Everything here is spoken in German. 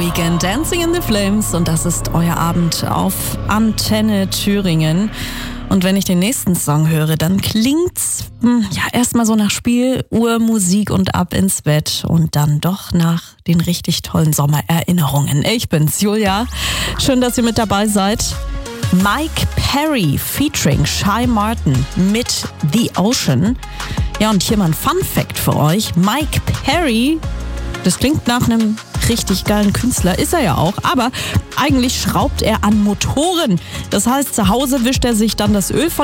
Weekend, Dancing in the Flames, und das ist euer Abend auf Antenne Thüringen. Und wenn ich den nächsten Song höre, dann klingt's erstmal so nach Spieluhrmusik und ab ins Bett und dann doch nach den richtig tollen Sommererinnerungen. Ich bin's, Julia. Schön, dass ihr mit dabei seid. Mike Perry featuring Shy Martin mit The Ocean. Ja, und hier mal ein Fun-Fact für euch. Mike Perry, das klingt nach einem richtig geilen Künstler, ist er ja auch, aber eigentlich schraubt er an Motoren. Das heißt, zu Hause wischt er sich dann das Öl von